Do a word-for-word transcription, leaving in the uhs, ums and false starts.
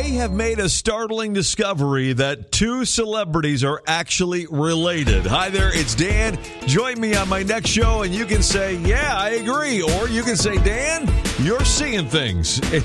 may have made a startling discovery that two celebrities are actually related. Hi there, it's Dan. Join me on my next show, and you can say, yeah, I agree. Or you can say, Dan, you're seeing things. It's